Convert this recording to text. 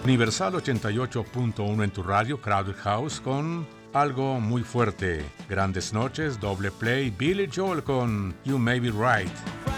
Universal 88.1 en tu radio, Crowded House con Algo Muy Fuerte. Grandes Noches, Doble Play, Billy Joel con You May Be Right.